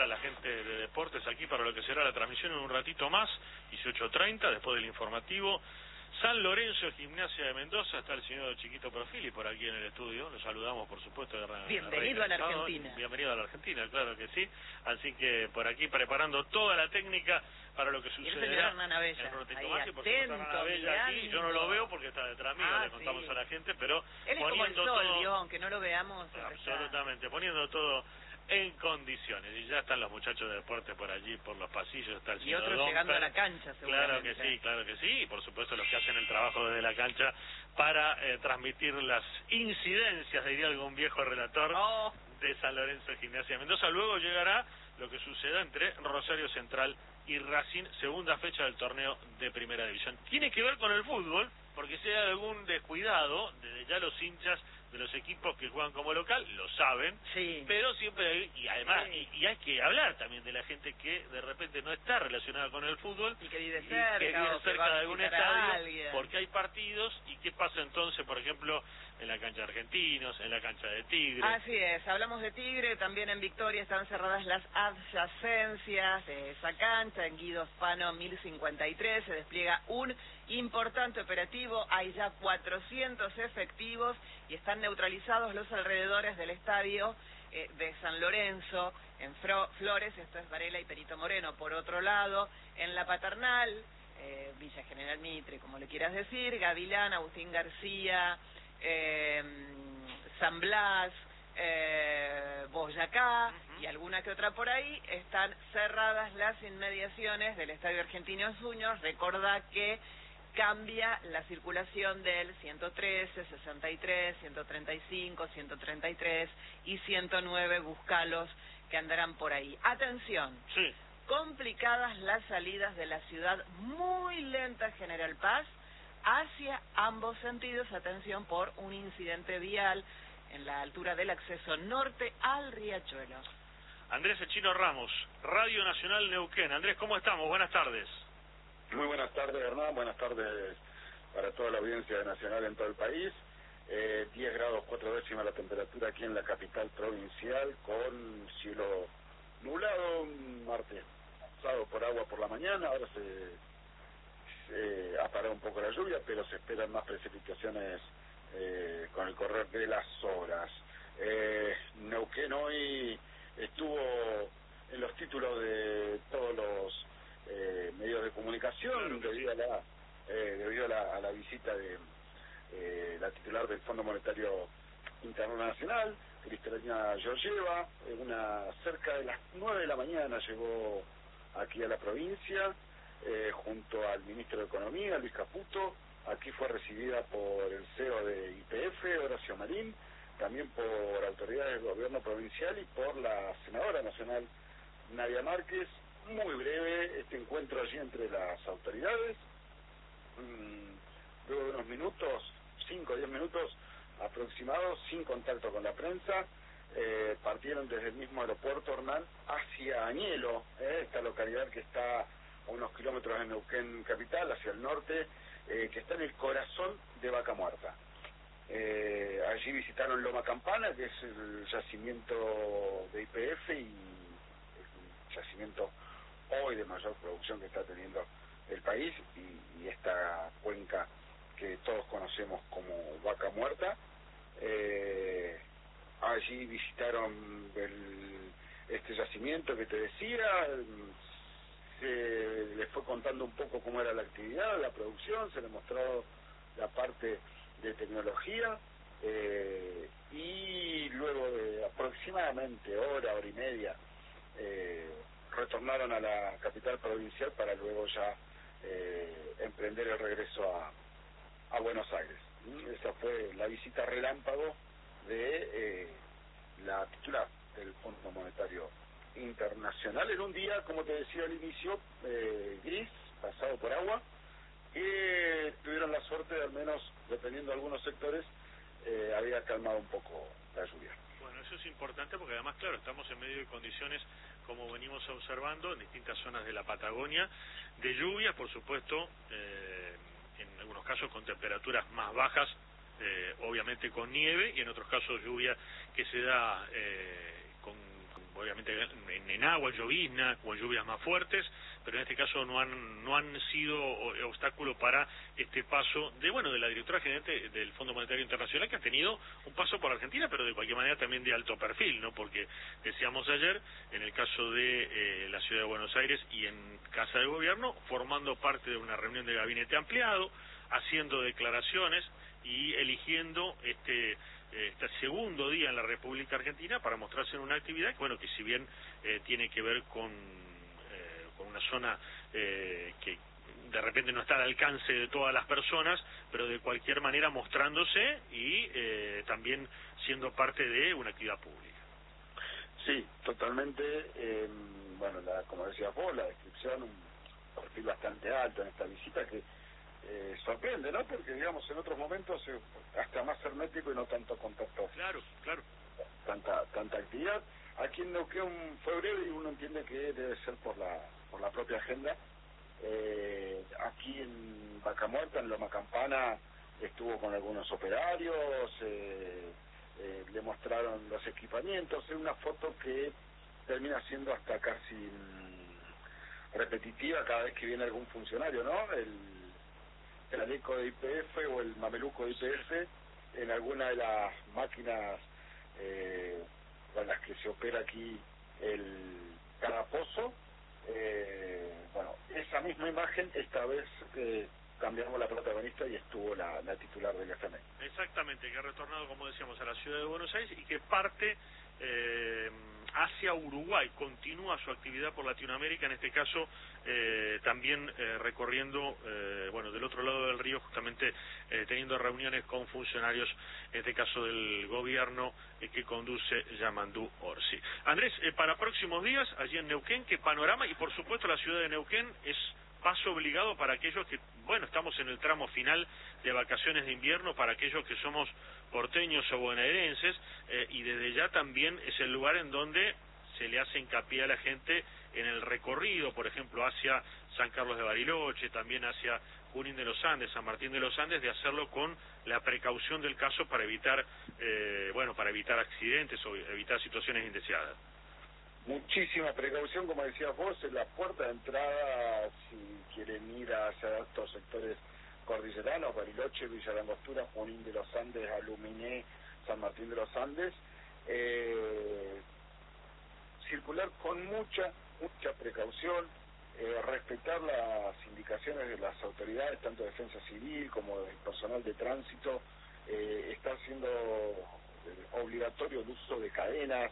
a la gente de deportes aquí para lo que será la transmisión en un ratito más, 18:30, después del informativo. San Lorenzo, Gimnasia de Mendoza, está el señor Chiquito Profili por aquí en el estudio, lo saludamos por supuesto. Bienvenido a la Argentina. Bienvenido a la Argentina, claro que sí, así que por aquí preparando toda la técnica para lo que sucederá en Roteco Masi, por supuesto Hernán Abella aquí, yo no lo veo porque está detrás mío, le contamos a la gente, pero él es como el sol, todo, aunque no lo veamos. Absolutamente, poniendo todo en condiciones, y ya están los muchachos de deporte por allí, por los pasillos, está el señor y otros Domper, llegando a la cancha, seguramente. Claro que sí, y por supuesto los que hacen el trabajo desde la cancha para transmitir las incidencias, diría algún viejo relator, de San Lorenzo, Gimnasia de Mendoza. Luego llegará lo que suceda entre Rosario Central y Racing, segunda fecha del torneo de Primera División. Tiene que ver con el fútbol, porque si hay algún descuidado, desde ya los hinchas de los equipos que juegan como local lo saben, sí, pero siempre hay, y además y hay que hablar también de la gente que de repente no está relacionada con el fútbol y que vive cerca, de algún estadio, porque hay partidos. Y qué pasa entonces, por ejemplo, en la cancha de Argentinos, en la cancha de Tigre. Así es, hablamos de Tigre, también en Victoria están cerradas las adyacencias de esa cancha. En Guido Spano 1053 se despliega un importante operativo, hay ya 400 efectivos y están neutralizados los alrededores del estadio de San Lorenzo, en Flores, esto es Varela y Perito Moreno. Por otro lado, en La Paternal, Villa General Mitre, como le quieras decir, Gavilán, Agustín García, San Blas, Boyacá y alguna que otra por ahí, están cerradas las inmediaciones del Estadio Argentinos Juniors. Recordá que cambia la circulación del 113, 63, 135, 133 y 109, buscalos que andarán por ahí. Atención, sí, complicadas las salidas de la ciudad, muy lenta General Paz, hacia ambos sentidos, atención por un incidente vial en la altura del acceso norte al Riachuelo. Andrés Echino Ramos, Radio Nacional Neuquén. Andrés, ¿cómo estamos? Buenas tardes. Muy buenas tardes, Hernán. Buenas tardes para toda la audiencia de Nacional en todo el país. 10 grados 4 décimas la temperatura aquí en la capital provincial, con cielo nublado, un martes pasado por agua por la mañana. Ahora se ha parado un poco la lluvia, pero se esperan más precipitaciones con el correr de las horas. Neuquén hoy estuvo en los títulos de todos los medios de comunicación, debido a la visita de la titular del Fondo Monetario Internacional, Cristalina Georgieva. Cerca de las 9 de la mañana llegó aquí a la provincia, junto al ministro de Economía, Luis Caputo. Aquí fue recibida por el CEO de YPF, Horacio Marín, también por autoridades del gobierno provincial y por la senadora nacional, Nadia Márquez. Muy breve este encuentro allí entre las autoridades. Luego de unos minutos, 5 o 10 minutos aproximados, sin contacto con la prensa, partieron desde el mismo aeropuerto, Hernán, hacia Añelo, esta localidad que está a unos kilómetros de Neuquén capital, hacia el norte, que está en el corazón de Vaca Muerta. Allí visitaron Loma Campana, que es el yacimiento de YPF y el yacimiento hoy de mayor producción que está teniendo el país, y esta cuenca que todos conocemos como Vaca Muerta. Allí visitaron este yacimiento que te decía, se les fue contando un poco cómo era la actividad, la producción, se les mostró la parte de tecnología, y luego de aproximadamente hora y media retornaron a la capital provincial para luego ya emprender el regreso a Buenos Aires. Esa fue la visita relámpago de la titular del Fondo Monetario Internacional, en un día, como te decía al inicio, gris, pasado por agua, que tuvieron la suerte de, al menos, dependiendo de algunos sectores, había calmado un poco la lluvia. Bueno, eso es importante porque además, claro, estamos en medio de condiciones, como venimos observando, en distintas zonas de la Patagonia, de lluvias, por supuesto, en algunos casos con temperaturas más bajas, obviamente con nieve, y en otros casos lluvia que se da obviamente en agua, en llovizna o en lluvias más fuertes, pero en este caso no han sido obstáculo para este paso de la directora general del Fondo Monetario Internacional, que ha tenido un paso por Argentina, pero de cualquier manera también de alto perfil, ¿no? Porque decíamos ayer, en el caso de la Ciudad de Buenos Aires y en Casa de Gobierno, formando parte de una reunión de gabinete ampliado, haciendo declaraciones y eligiendo este segundo día en la República Argentina para mostrarse en una actividad que si bien tiene que ver con una zona que de repente no está al alcance de todas las personas, pero de cualquier manera mostrándose y también siendo parte de una actividad pública. Sí, totalmente. Como decías vos, la descripción, un perfil bastante alto en esta visita que sorprende, ¿no? Porque, digamos, en otros momentos hasta más hermético y no tanto contacto. Claro. Tanta actividad. Aquí en Neuquén fue breve y uno entiende que debe ser por la propia agenda. Aquí en Vaca Muerta, en Loma Campana, estuvo con algunos operarios, le mostraron los equipamientos. Es una foto que termina siendo hasta casi repetitiva cada vez que viene algún funcionario, ¿no? El Aleco de YPF o el Mameluco de YPF en alguna de las máquinas con las que se opera aquí cada pozo. Esa misma imagen, esta vez cambiamos la protagonista y estuvo la titular del FMI. Exactamente, que ha retornado, como decíamos, a la Ciudad de Buenos Aires y que parte hacia Uruguay, continúa su actividad por Latinoamérica, en este caso también recorriendo, del otro lado del río, justamente teniendo reuniones con funcionarios, en este caso del gobierno que conduce Yamandú Orsi. Andrés, para próximos días, allí en Neuquén, ¿qué panorama? Y por supuesto la ciudad de Neuquén es paso obligado para aquellos que, estamos en el tramo final de vacaciones de invierno, para aquellos que somos porteños o bonaerenses, y desde ya también es el lugar en donde se le hace hincapié a la gente en el recorrido, por ejemplo, hacia San Carlos de Bariloche, también hacia Junín de los Andes, San Martín de los Andes, de hacerlo con la precaución del caso para evitar, para evitar accidentes o evitar situaciones indeseadas. Muchísima precaución, como decías vos, en la puerta de entrada, si quieren ir hacia estos sectores cordilleranos, Bariloche, Villa La Angostura, Junín de los Andes, Aluminé, San Martín de los Andes, circular con mucha precaución, respetar las indicaciones de las autoridades, tanto de defensa civil como del personal de tránsito. Está siendo obligatorio el uso de cadenas.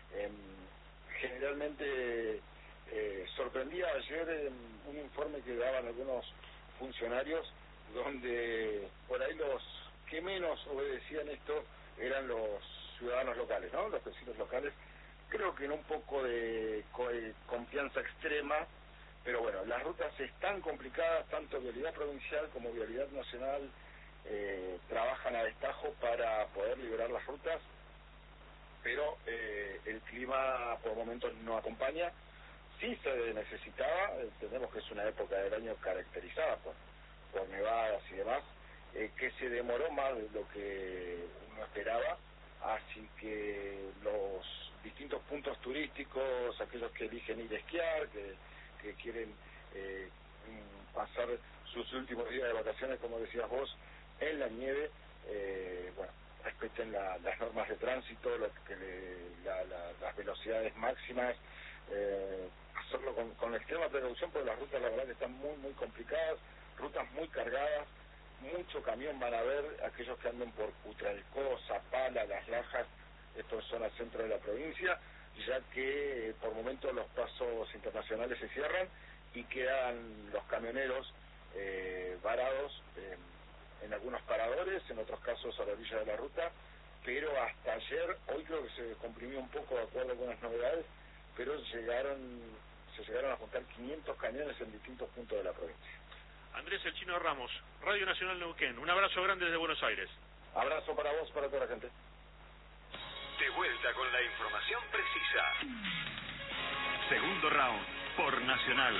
Generalmente sorprendía ayer un informe que daban algunos funcionarios donde por ahí los que menos obedecían esto eran los ciudadanos locales, ¿no? Los vecinos locales. Creo que en un poco de confianza extrema, pero las rutas están complicadas, tanto vialidad provincial como vialidad nacional trabajan a destajo para poder liberar las rutas, pero el clima por momentos no acompaña. Sí se necesitaba, entendemos que es una época del año caracterizada por nevadas y demás, que se demoró más de lo que uno esperaba, así que los distintos puntos turísticos, aquellos que eligen ir a esquiar, que quieren pasar sus últimos días de vacaciones, como decías vos, en la nieve, respeten las normas de tránsito, las velocidades máximas, hacerlo con extrema precaución, porque las rutas la verdad que están muy complicadas, rutas muy cargadas, mucho camión van a ver, aquellos que anden por Cutralcó, Zapala, Las Lajas, esto es zona centro de la provincia, ya que por momentos los pasos internacionales se cierran y quedan los camioneros varados en algunos paradores, en otros casos a la orilla de la ruta, pero hasta ayer, hoy creo que se comprimió un poco de acuerdo con las novedades, pero se llegaron a juntar 500 camiones en distintos puntos de la provincia. Andrés El Chino Ramos, Radio Nacional Neuquén, un abrazo grande desde Buenos Aires. Abrazo para vos, para toda la gente. De vuelta con la información precisa. Segundo round por Nacional.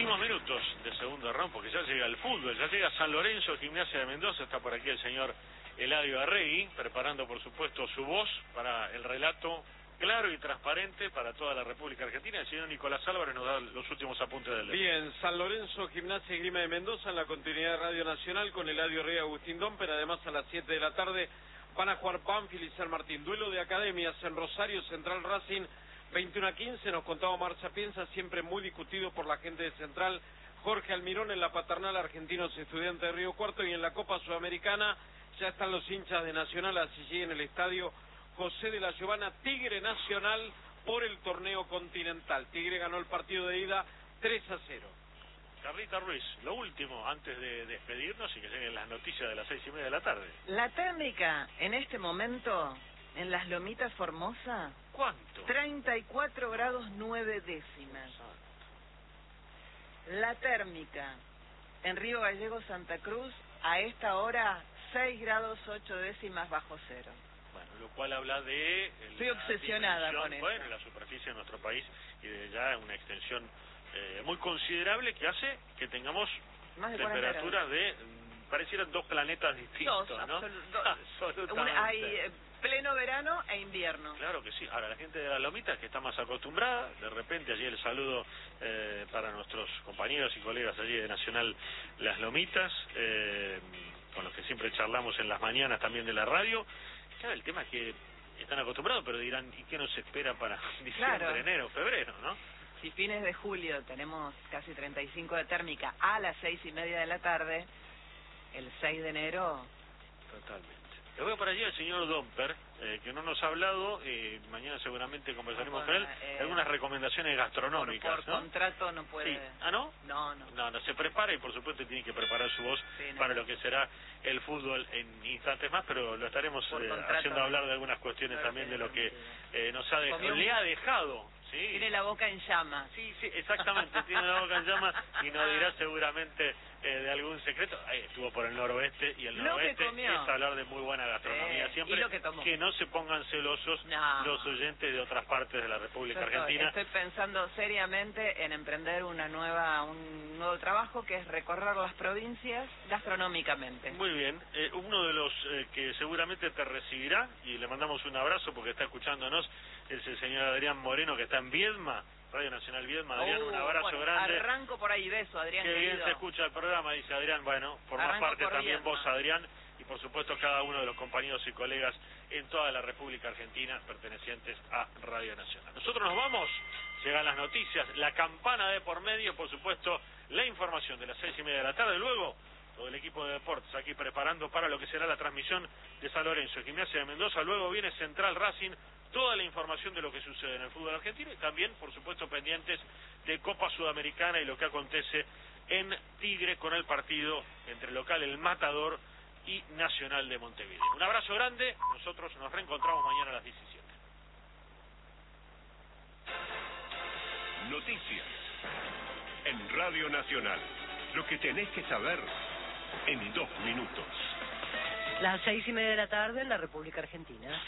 Últimos minutos de segundo round, porque ya llega el fútbol, ya llega San Lorenzo, Gimnasia de Mendoza. Está por aquí el señor Eladio Arregui, preparando por supuesto su voz para el relato claro y transparente para toda la República Argentina. El señor Nicolás Álvarez nos da los últimos apuntes del día. Bien, San Lorenzo, Gimnasia y Grima de Mendoza en la continuidad de Radio Nacional con Eladio Arregui y Agustín Domper. Además a las 7 de la tarde van a jugar Banfield y San Martín. Duelo de academias en Rosario, Central Racing 21-15, nos contaba Omar Sapienza, siempre muy discutido por la gente de Central. Jorge Almirón en la Paternal, Argentinos Estudiantes de Río Cuarto, y en la Copa Sudamericana ya están los hinchas de Nacional, así sigue en el estadio José de la Giovana, Tigre Nacional por el torneo continental. Tigre ganó el partido de ida 3-0. Carlita Ruiz, lo último antes de despedirnos y que lleguen las noticias de las 6:30 de la tarde. La térmica en este momento en las Lomitas Formosa, ¿cuánto? 34 grados 9 décimas. La térmica en Río Gallegos, Santa Cruz, a esta hora 6 grados 8 décimas bajo cero. Bueno, lo cual habla de... Estoy obsesionada con eso. Bueno, la superficie de nuestro país y de ya una extensión muy considerable que hace que tengamos Más de temperaturas de... parecieran dos planetas distintos, dos, ¿no? Absolutamente. Hay pleno verano e invierno. Claro que sí. Ahora, la gente de las Lomitas, que está más acostumbrada, de repente allí el saludo para nuestros compañeros y colegas allí de Nacional Las Lomitas, con los que siempre charlamos en las mañanas también de la radio. Claro, el tema es que están acostumbrados, pero dirán, ¿y qué nos espera para diciembre, claro, enero, febrero, no? Si fines de julio tenemos casi 35 de térmica a las 6:30 de la tarde, el 6 de enero... Totalmente. Le voy para allí al señor Domper, que no nos ha hablado, mañana seguramente conversaremos con él, algunas recomendaciones gastronómicas, por ¿no? contrato no puede... Sí. ¿Ah, no? No, se prepara y por supuesto tiene que preparar su voz para lo que será el fútbol en instantes más, pero lo estaremos haciendo hablar de algunas cuestiones también de lo que nos ha dejado, le ha dejado. Sí. Tiene la boca en llamas. Sí, exactamente, tiene la boca en llamas y nos dirá seguramente de algún secreto. Estuvo por el noroeste y el noroeste es hablar de muy buena gastronomía siempre. ¿Y lo que tomó? Que no se pongan celosos los oyentes de otras partes de la República Argentina. Estoy pensando seriamente en emprender un nuevo trabajo que es recorrer las provincias gastronómicamente. Muy bien, uno de los que seguramente te recibirá y le mandamos un abrazo porque está escuchándonos es el señor Adrián Moreno, que está en Viedma, Radio Nacional Viedma. Adrián, un abrazo grande. Arranco por ahí, beso, Adrián. Qué bien se escucha el programa, dice Adrián. Bueno, formás parte también vos, Adrián, y por supuesto cada uno de los compañeros y colegas en toda la República Argentina pertenecientes a Radio Nacional. Nosotros nos vamos, llegan las noticias, la campana de por medio, por supuesto, la información de las 6:30 de la tarde. Luego, todo el equipo de deportes aquí preparando para lo que será la transmisión de San Lorenzo, Gimnasia de Mendoza. Luego viene Central Racing, toda la información de lo que sucede en el fútbol argentino y también, por supuesto, pendientes de Copa Sudamericana y lo que acontece en Tigre con el partido entre local El Matador y Nacional de Montevideo. Un abrazo grande, nosotros nos reencontramos mañana a las 17. Noticias en Radio Nacional. Lo que tenés que saber en 2 minutos. Las 6:30 de la tarde en la República Argentina.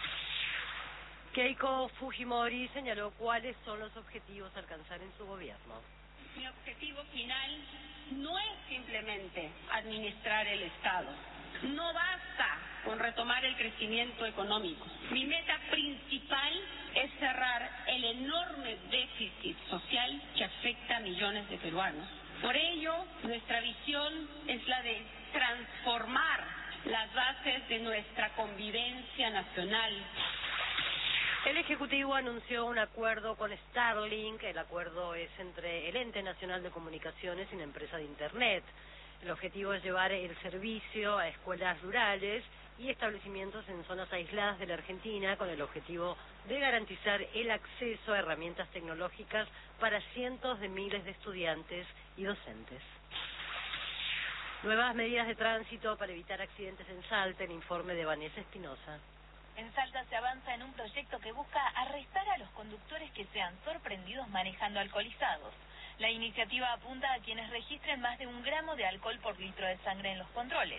Keiko Fujimori señaló cuáles son los objetivos a alcanzar en su gobierno. Mi objetivo final no es simplemente administrar el Estado. No basta con retomar el crecimiento económico. Mi meta principal es cerrar el enorme déficit social que afecta a millones de peruanos. Por ello, nuestra visión es la de transformar las bases de nuestra convivencia nacional. El Ejecutivo anunció un acuerdo con Starlink. El acuerdo es entre el Ente Nacional de Comunicaciones y la empresa de Internet. El objetivo es llevar el servicio a escuelas rurales y establecimientos en zonas aisladas de la Argentina con el objetivo de garantizar el acceso a herramientas tecnológicas para cientos de miles de estudiantes y docentes. Nuevas medidas de tránsito para evitar accidentes en Salta, el informe de Vanessa Espinosa. En Salta se avanza en un proyecto que busca arrestar a los conductores que sean sorprendidos manejando alcoholizados. La iniciativa apunta a quienes registren más de 1 gramo de alcohol por litro de sangre en los controles.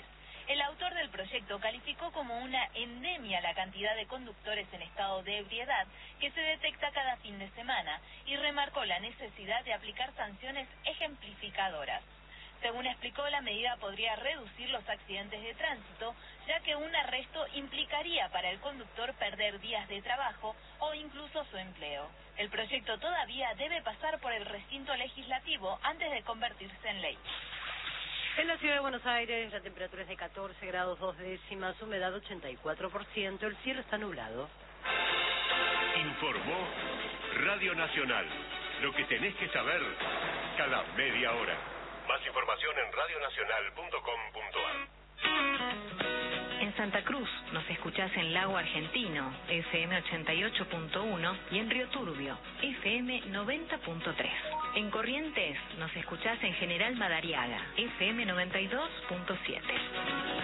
El autor del proyecto calificó como una endemia la cantidad de conductores en estado de ebriedad que se detecta cada fin de semana y remarcó la necesidad de aplicar sanciones ejemplificadoras. Según explicó, la medida podría reducir los accidentes de tránsito, ya que un arresto implicaría para el conductor perder días de trabajo o incluso su empleo. El proyecto todavía debe pasar por el recinto legislativo antes de convertirse en ley. En la ciudad de Buenos Aires la temperatura es de 14 grados 2 décimas, humedad 84%, el cielo está nublado. Informó Radio Nacional. Lo que tenés que saber cada media hora. Más información en radionacional.com.ar. En Santa Cruz nos escuchás en Lago Argentino, FM 88.1, y en Río Turbio, FM 90.3. En Corrientes nos escuchás en General Madariaga, FM 92.7.